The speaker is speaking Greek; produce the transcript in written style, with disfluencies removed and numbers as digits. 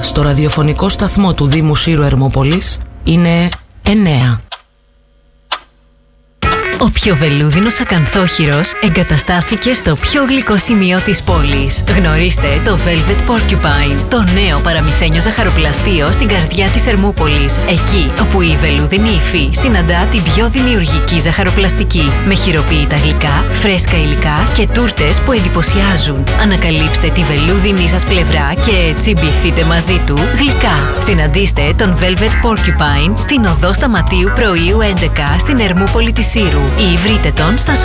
στο ραδιοφωνικό σταθμό του Δήμου Σύρου Ερμούπολης είναι 9. Ο πιο βελούδινος ακανθόχειρος εγκαταστάθηκε στο πιο γλυκό σημείο της πόλης. Γνωρίστε το Velvet Porcupine, το νέο παραμυθένιο ζαχαροπλαστείο στην καρδιά της Ερμούπολης. Εκεί όπου η βελούδινη υφή συναντά την πιο δημιουργική ζαχαροπλαστική. Με χειροποίητα γλυκά, φρέσκα υλικά και τούρτες που εντυπωσιάζουν. Ανακαλύψτε τη βελούδινη σας πλευρά και τσιμπηθείτε μαζί του γλυκά. Συναντήστε τον Velvet Porcupine στην οδό Σταματίου Πρωίου 11 στην Ερμούπολη της Σύρου ή βρείτε τον στα